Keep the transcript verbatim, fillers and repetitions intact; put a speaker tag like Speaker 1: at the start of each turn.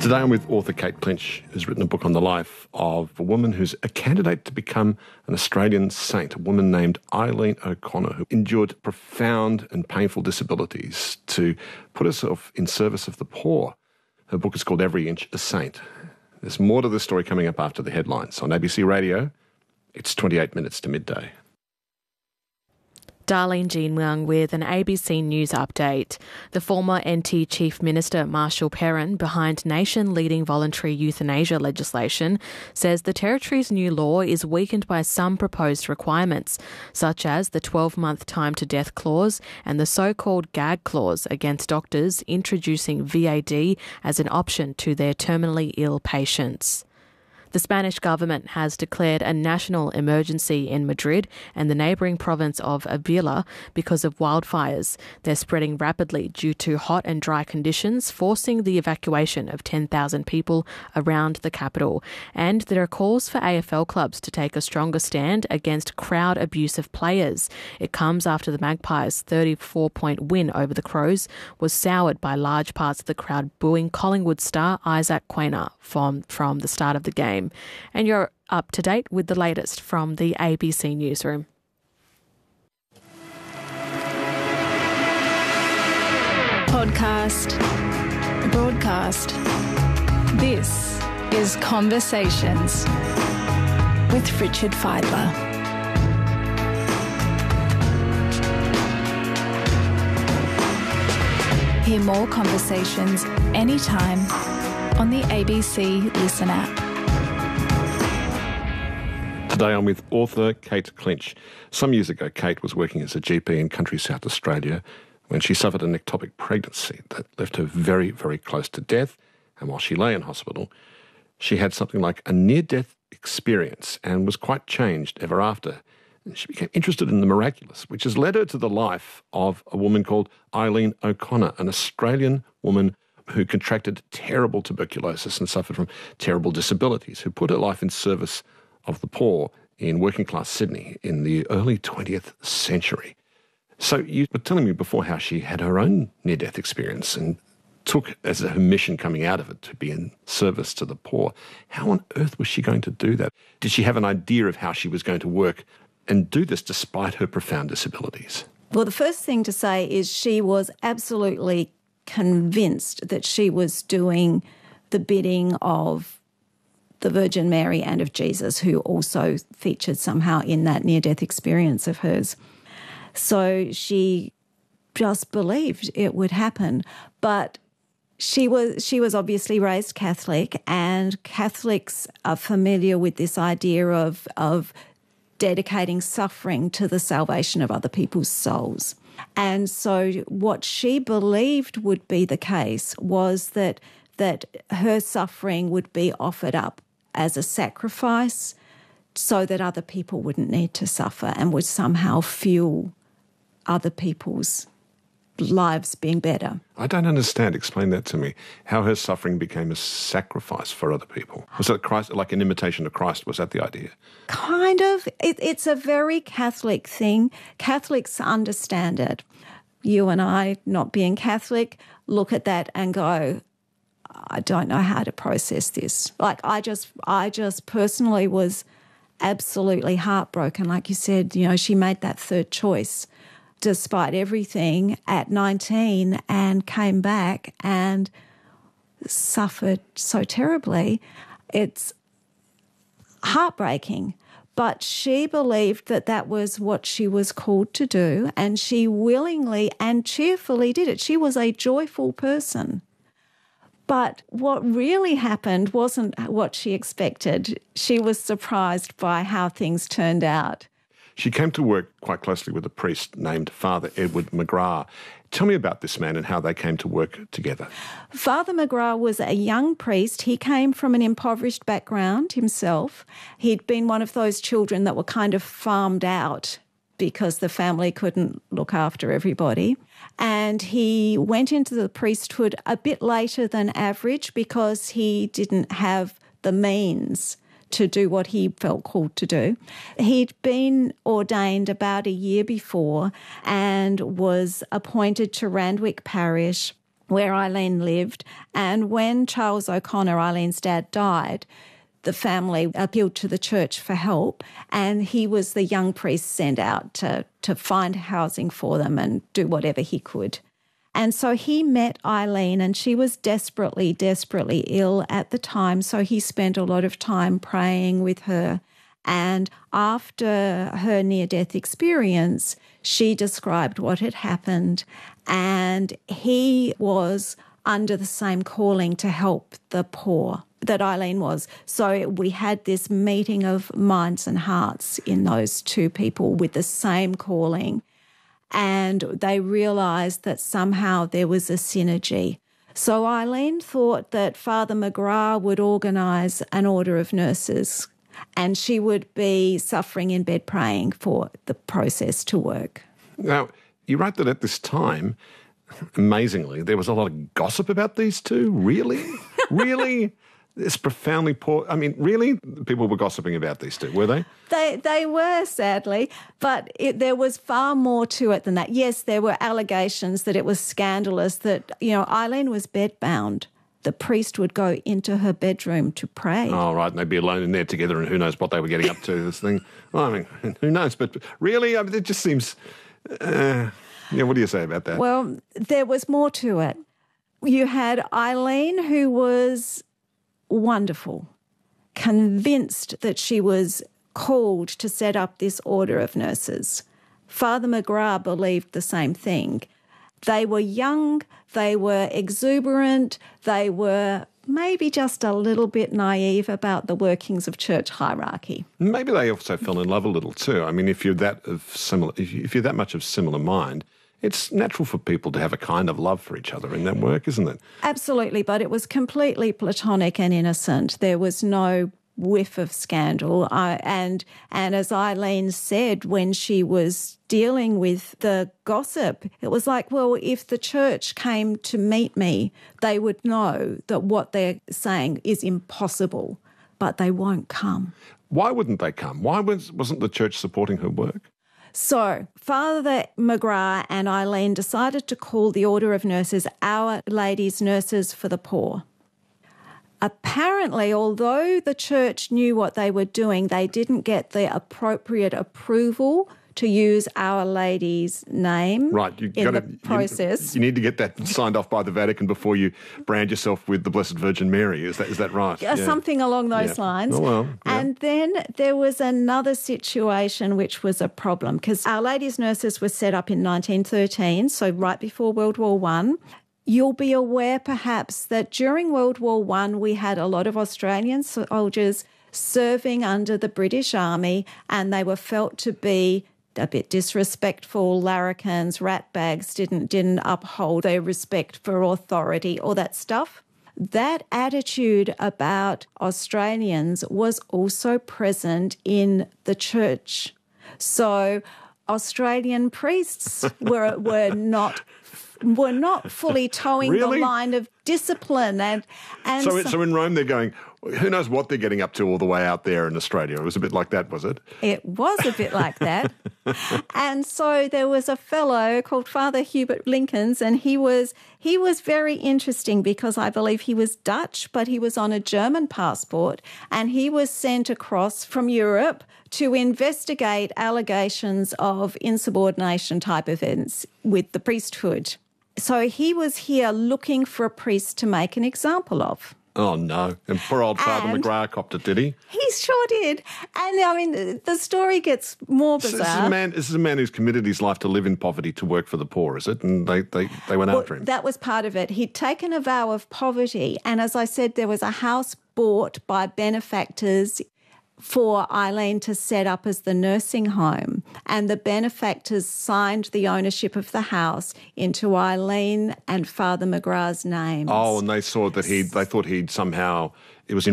Speaker 1: Today I'm with author Kate Clinch, who's written a book on the life of a woman who's a candidate to become an Australian saint, a woman named Eileen O'Connor, who endured profound and painful disabilities to put herself in service of the poor. Her book is called Every Inch a Saint. There's more to the story coming up after the headlines. On A B C Radio, it's twenty-eight minutes to midday.
Speaker 2: Darlene Jean Wang with an A B C News update. The former N T Chief Minister Marshall Perrin, behind nation-leading voluntary euthanasia legislation, says the Territory's new law is weakened by some proposed requirements, such as the twelve-month time-to-death clause and the so-called gag clause against doctors introducing V A D as an option to their terminally ill patients. The Spanish government has declared a national emergency in Madrid and the neighbouring province of Avila because of wildfires. They're spreading rapidly due to hot and dry conditions, forcing the evacuation of ten thousand people around the capital. And there are calls for A F L clubs to take a stronger stand against crowd abuse of players. It comes after the Magpies' thirty-four point win over the Crows was soured by large parts of the crowd booing Collingwood star Isaac Quaynor from, from the start of the game. And you're up to date with the latest from the A B C Newsroom.
Speaker 3: Podcast. Broadcast. This is Conversations with Richard Fidler. Hear more conversations anytime on the A B C Listen app.
Speaker 1: Today I'm with author Kate Clinch. Some years ago, Kate was working as a G P in country South Australia when she suffered an ectopic pregnancy that left her very, very close to death. And while she lay in hospital, she had something like a near-death experience and was quite changed ever after. And she became interested in the miraculous, which has led her to the life of a woman called Eileen O'Connor, an Australian woman who contracted terrible tuberculosis and suffered from terrible disabilities, who put her life in service of the poor in working-class Sydney in the early twentieth century. So you were telling me before how she had her own near-death experience and took as her mission coming out of it to be in service to the poor. How on earth was she going to do that? Did she have an idea of how she was going to work and do this despite her profound disabilities?
Speaker 4: Well, the first thing to say is she was absolutely convinced that she was doing the bidding of the Virgin Mary and of Jesus, who also featured somehow in that near-death experience of hers. So she just believed it would happen. But she was she was obviously raised Catholic, and Catholics are familiar with this idea of, of dedicating suffering to the salvation of other people's souls. And so what she believed would be the case was that that her suffering would be offered up as a sacrifice so that other people wouldn't need to suffer and would somehow fuel other people's lives being better.
Speaker 1: I don't understand. Explain that to me. How her suffering became a sacrifice for other people. Was that Christ, like an imitation of Christ? Was that the idea?
Speaker 4: Kind of. It, it's a very Catholic thing. Catholics understand it. You and I, not being Catholic, look at that and go, I don't know how to process this. Like I just, I just personally was absolutely heartbroken. Like you said, you know, she made that third choice despite everything at nineteen and came back and suffered so terribly. It's heartbreaking. But she believed that that was what she was called to do, and she willingly and cheerfully did it. She was a joyful person. But what really happened wasn't what she expected. She was surprised by how things turned out.
Speaker 1: She came to work quite closely with a priest named Father Edward McGrath. Tell me about this man and how they came to work together.
Speaker 4: Father McGrath was a young priest. He came from an impoverished background himself. He'd been one of those children that were kind of farmed out because the family couldn't look after everybody. And he went into the priesthood a bit later than average because he didn't have the means to do what he felt called to do. He'd been ordained about a year before and was appointed to Randwick Parish, where Eileen lived. And when Charles O'Connor, Eileen's dad, died, the family appealed to the church for help, and he was the young priest sent out to, to find housing for them and do whatever he could. And so he met Eileen, and she was desperately, desperately ill at the time, so he spent a lot of time praying with her. And after her near-death experience, she described what had happened, and he was under the same calling to help the poor that Eileen was. So we had this meeting of minds and hearts in those two people with the same calling, and they realised that somehow there was a synergy. So Eileen thought that Father McGrath would organise an order of nurses, and she would be suffering in bed praying for the process to work.
Speaker 1: Now, you wrote that at this time, amazingly, there was a lot of gossip about these two. Really? Really? It's profoundly poor. I mean, really? People were gossiping about these two, were they?
Speaker 4: They they were, sadly, but it, there was far more to it than that. Yes, there were allegations that it was scandalous, that, you know, Eileen was bedbound. The priest would go into her bedroom to pray.
Speaker 1: Oh, right, and they'd be alone in there together, and who knows what they were getting up to, this thing. Well, I mean, who knows? But really, I mean, it just seems... Uh, yeah, what do you say about that?
Speaker 4: Well, there was more to it. You had Eileen, who was wonderful, convinced that she was called to set up this order of nurses. Father McGrath believed the same thing. They were young, they were exuberant, they were maybe just a little bit naive about the workings of church hierarchy.
Speaker 1: Maybe they also fell in love a little too. I mean, if you're that of similar, if you're that much of similar mind, it's natural for people to have a kind of love for each other in that work, isn't it?
Speaker 4: Absolutely, but it was completely platonic and innocent. There was no whiff of scandal. Uh, and and as Eileen said when she was dealing with the gossip, it was like, well, if the church came to meet me, they would know that what they're saying is impossible, but they won't come.
Speaker 1: Why wouldn't they come? Why was, wasn't the church supporting her work?
Speaker 4: So Father McGrath and Eileen decided to call the Order of Nurses Our Lady's Nurses for the Poor. Apparently, although the church knew what they were doing, they didn't get the appropriate approval to use Our Lady's name
Speaker 1: right, you
Speaker 4: in
Speaker 1: gotta,
Speaker 4: the process.
Speaker 1: You, you need to get that signed off by the Vatican before you brand yourself with the Blessed Virgin Mary. Is that is that right?
Speaker 4: Yeah, yeah. Something along those
Speaker 1: yeah.
Speaker 4: lines.
Speaker 1: Oh, well, yeah.
Speaker 4: And then there was another situation which was a problem, because Our Lady's Nurses were set up in nineteen thirteen, so right before World War One. You'll be aware perhaps that during World War One we had a lot of Australian soldiers serving under the British Army, and they were felt to be a bit disrespectful, larrikins, ratbags, didn't, didn't uphold their respect for authority, all that stuff. That attitude about Australians was also present in the church. So Australian priests were were not were not fully towing
Speaker 1: really?
Speaker 4: the line of discipline. And, and
Speaker 1: so,
Speaker 4: so,
Speaker 1: it, so in Rome they're going, who knows what they're getting up to all the way out there in Australia. It was a bit like that, was it?
Speaker 4: It was a bit like that. And so there was a fellow called Father Hubert Linkens, and he was he was very interesting because I believe he was Dutch, but he was on a German passport, and he was sent across from Europe to investigate allegations of insubordination type events with the priesthood. So he was here looking for a priest to make an example of.
Speaker 1: Oh, no. And poor old Father
Speaker 4: And
Speaker 1: McGrath copped it, did he?
Speaker 4: He sure did. And, I mean, the story gets more
Speaker 1: So
Speaker 4: bizarre.
Speaker 1: this, is a man, this is a man who's committed his life to live in poverty, to work for the poor, is it? And they, they, they went
Speaker 4: Well,
Speaker 1: after him.
Speaker 4: that was part of it. He'd taken a vow of poverty. And as I said, there was a house bought by benefactors for Eileen to set up as the nursing home, and the benefactors signed the ownership of the house into Eileen and Father McGrath's names.
Speaker 1: Oh, and they saw that he, they thought he'd somehow, it was in